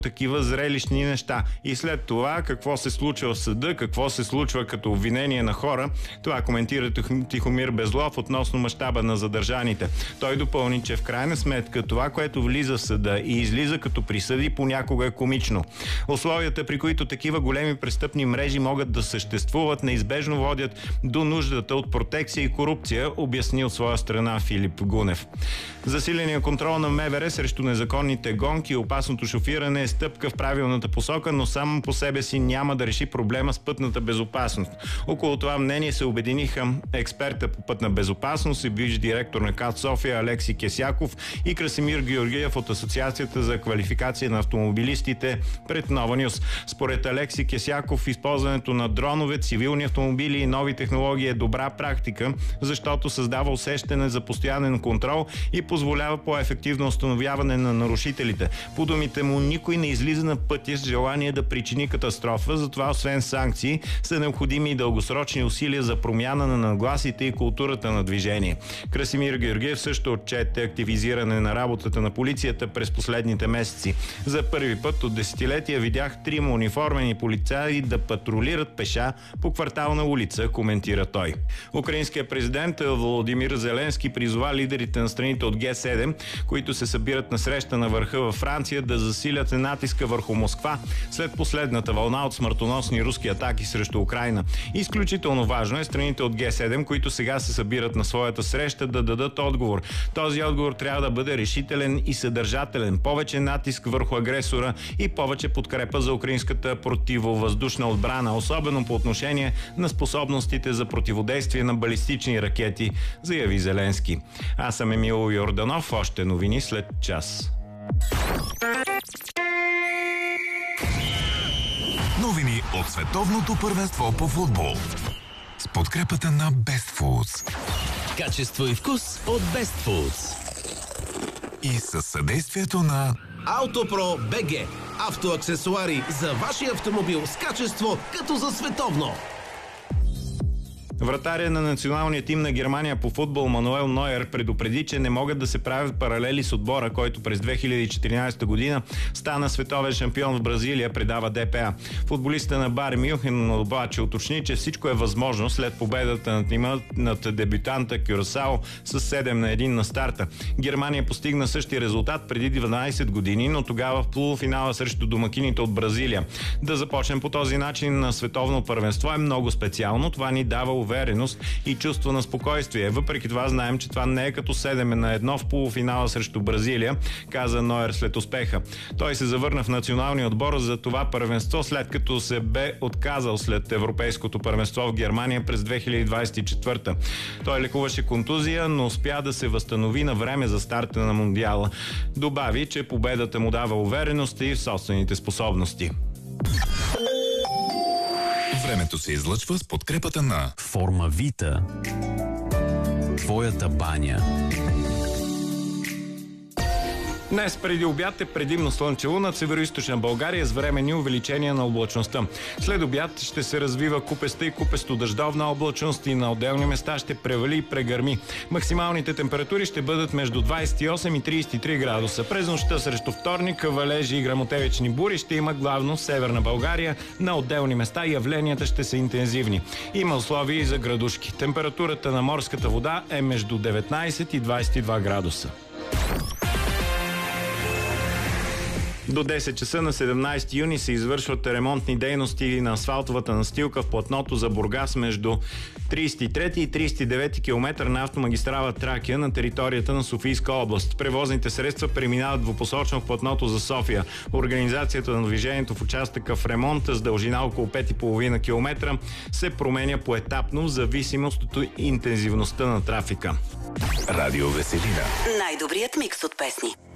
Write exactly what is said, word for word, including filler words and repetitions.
такива зрелищни неща. И след това какво се случва в съда, какво се случва като обвинение на хора, това коментира Тихомир Безлов относно мащаба на задържаните. Той допълни, че в крайна сметка това, което влиза в съда и излиза като присъди, понякога е комично. Условията, при които такива големи престъпни мрежи могат да съществуват, неизбежно водят до нуждата от протекция и корупция, обясни от своя страна Филип Гунев. Засиления контрол на МВР срещу незаконните гонки и опасното шофиране е стъпка в правилната посока, но само по себе си няма да реши проблема с пътната безопасност. Около това мнение се обединиха експерта по пътна безопасност и бивш директор на КАТ София Алекси Кесяков и Красимир Георгиев от Асоциацията за квалификация на автомобилистите пред Нова Нюс. Според Алекси Кесяков, използването на дронове, цивилни автомобили и нови технологии е добра практика, защото създава усещане за постоянен контрол и позволява по-ефективно установяване на нарушителите. По думите му, никой не излиза на пътя с желание да причини катастрофа, затова освен санкции са необходими и дългосрочни усилия за промяна на нагласите и културата на движение. Красимир Георгиев също отчете активизиране на работата на полицията през последните месеци. За първи път от десетилетия видях трима униформени полицаи да патрулират пеша по квартална улица, коментира той. Украинският президент Володимир Зеленски призова лидерите на страните от Ге седем, които се събират на среща на върха във Франция, да засилят натиска върху Москва след последната вълна от смъртоносни руски атаки срещу Украйна. Изключително важно е страните от Ге седем, които сега се събират на своята среща, да дадат отговор. Този отговор трябва да бъде решителен и съдържателен. Повече натиск върху агресора и повече подкрепа за украинската противовъздушна отбрана, особено по отношение на способностите за противодействие на балистични ракети, заяви Зеленски. Аз съм Емил Йорданов. Още новини след час. Новини от световното първенство по футбол. С подкрепата на Best Foods. Качество и вкус от Best Foods. И със съдействието на Автопро БГ. Автоаксесуари за вашия автомобил с качество като за световно. Вратаря на националния тим на Германия по футбол Мануел Нойер предупреди, че не могат да се правят паралели с отбора, който през две хиляди и четиринадесета година стана световен шампион в Бразилия, предава ДПА. Футболистът на Байер Мюнхен обаче уточни, че всичко е възможно след победата над тима над дебютанта Кюрасао с седем на едно на старта. Германия постигна същия резултат преди дванадесет години, но тогава в полуфинала срещу домакините от Бразилия. Да започнем по този начин на световно първенство е много специално. Това ни дава увереност и чувство на спокойствие. Въпреки това знаем, че това не е като седем на едно в полуфинала срещу Бразилия, каза Нойер след успеха. Той се завърна в националния отбор за това първенство, след като се бе отказал след европейското първенство в Германия през две хиляди двадесет и четвърта. Той лекуваше контузия, но успя да се възстанови на време за старта на Мондиала. Добави, че победата му дава увереност и в собствените способности. Времето се излъчва с подкрепата на Форма Вита. Твоята баня. Днес преди обяд е предимно слънчево над североизточна България с временни увеличения на облачността. След обяд ще се развива купеста и купесто-дъждовна облачност и на отделни места ще превали и прегърми. Максималните температури ще бъдат между двадесет и осем и тридесет и три градуса. През нощта срещу вторник валежи и гръмотевични бури ще има главно в северна България. На отделни места явленията ще са интензивни. Има условия и за градушки. Температурата на морската вода е между деветнадесет и двадесет и два градуса. До десет часа на седемнадесети юни се извършват ремонтни дейности на асфалтовата настилка в платното за Бургас между тридесет и трети и тридесет и девети километър на автомагистрала Тракия на територията на Софийска област. Превозните средства преминават двупосочно в платното за София. Организацията на движението в участъка в ремонт с дължина около пет и половина километра се променя поетапно в зависимост от интензивността на трафика. Радио Веселина. Най-добрият микс от песни.